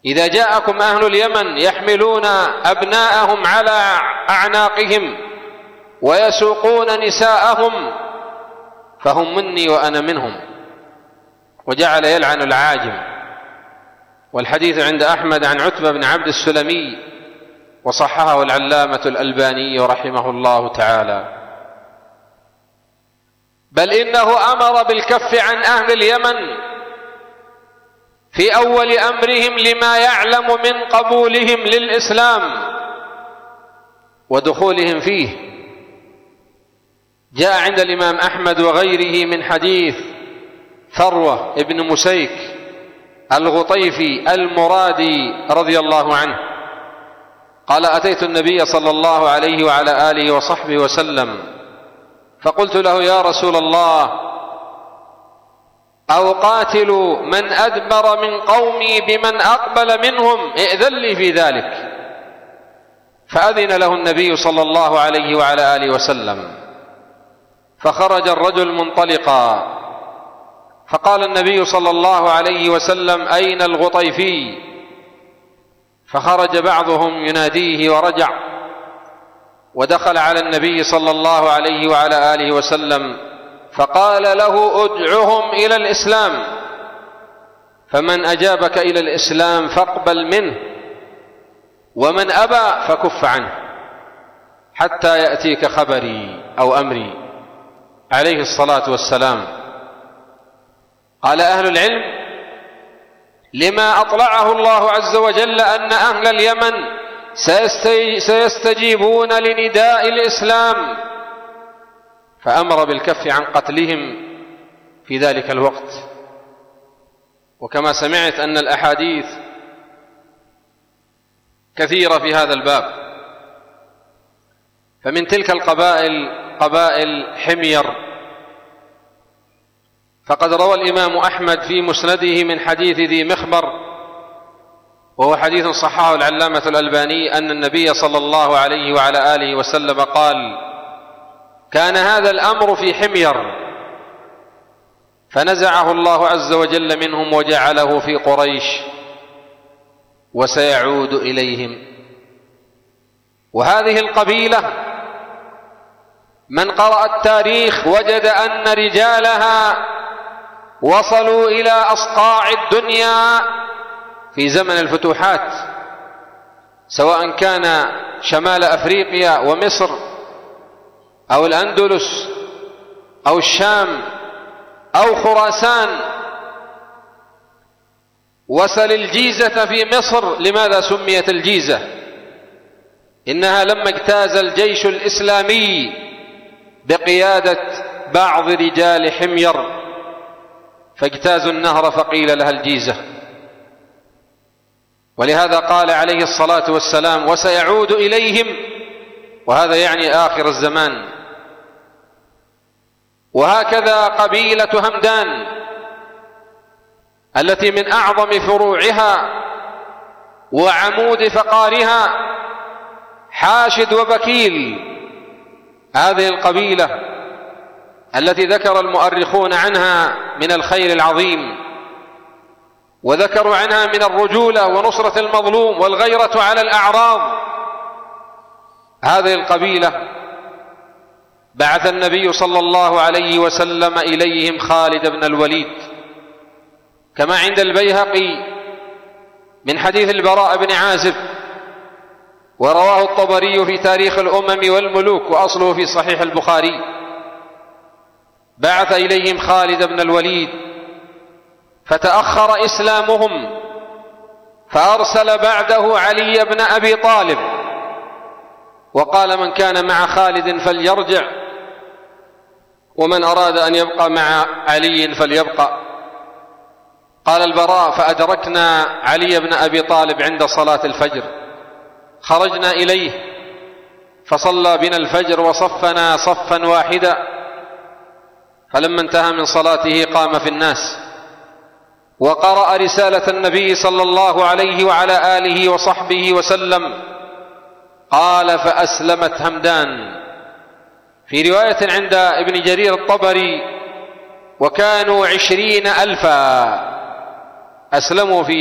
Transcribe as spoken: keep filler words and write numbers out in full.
إذا جاءكم أهل اليمن يحملون أبناءهم على أعناقهم ويسوقون نساءهم فهم مني وأنا منهم، وجعل يلعن العاجم. والحديث عند أحمد عن عتبة بن عبد السلمي وصححه العلامة الألباني رحمه الله تعالى. بل إنه أمر بالكف عن أهل اليمن في أول أمرهم لما يعلم من قبولهم للإسلام ودخولهم فيه. جاء عند الإمام أحمد وغيره من حديث ثروة ابن مسيك الغطيفي المرادي رضي الله عنه قال: أتيت النبي صلى الله عليه وعلى آله وصحبه وسلم فقلت له: يا رسول الله، أو قاتل من أدبر من قومي بمن أقبل منهم، ائذن لي في ذلك. فأذن له النبي صلى الله عليه وعلى آله وسلم، فخرج الرجل منطلقا، فقال النبي صلى الله عليه وسلم: أين الغطيفي؟ فخرج بعضهم يناديه ورجع، ودخل على النبي صلى الله عليه وعلى آله وسلم فقال له: ادعهم إلى الإسلام، فمن أجابك إلى الإسلام فاقبل منه، ومن أبى فكف عنه حتى يأتيك خبري أو أمري، عليه الصلاة والسلام. قال أهل العلم: لما أطلعه الله عز وجل أن أهل اليمن سيستجيبون لنداء الإسلام، فأمر بالكف عن قتلهم في ذلك الوقت. وكما سمعت أن الأحاديث كثيرة في هذا الباب، فمن تلك القبائل قبائل حمير، فقد روى الإمام أحمد في مسنده من حديث ذي مخبر، وهو حديث صححه العلامة الألباني، أن النبي صلى الله عليه وعلى آله وسلم قال: كان هذا الأمر في حمير فنزعه الله عز وجل منهم وجعله في قريش، وسيعود إليهم. وهذه القبيلة من قرأ التاريخ وجد أن رجالها وصلوا إلى أصقاع الدنيا في زمن الفتوحات، سواء كان شمال أفريقيا ومصر أو الأندلس أو الشام أو خراسان. وصل الجيزة في مصر. لماذا سميت الجيزة؟ إنها لما اجتاز الجيش الإسلامي بقيادة بعض رجال حمير فاجتازوا النهر فقيل لها الجيزة. ولهذا قال عليه الصلاة والسلام: وسيعود إليهم، وهذا يعني آخر الزمان. وهكذا قبيلة همدان التي من أعظم فروعها وعمود فقارها حاشد وبكيل، هذه القبيلة التي ذكر المؤرخون عنها من الخير العظيم، وذكروا عنها من الرجولة ونصرة المظلوم والغيرة على الأعراض. هذه القبيلة بعث النبي صلى الله عليه وسلم إليهم خالد بن الوليد، كما عند البيهقي من حديث البراء بن عازب، ورواه الطبري في تاريخ الأمم والملوك، وأصله في صحيح البخاري. بعث إليهم خالد بن الوليد فتأخر إسلامهم، فأرسل بعده علي بن أبي طالب وقال: من كان مع خالد فليرجع، ومن أراد أن يبقى مع علي فليبقى. قال البراء: فأدركنا علي بن أبي طالب عند صلاة الفجر، خرجنا إليه فصلى بنا الفجر وصفنا صفا واحدا، فلما انتهى من صلاته قام في الناس وقرأ رسالة النبي صلى الله عليه وعلى آله وصحبه وسلم. قال: فأسلمت همدان. في رواية عند ابن جرير الطبري: وكانوا عشرين ألفا أسلموا في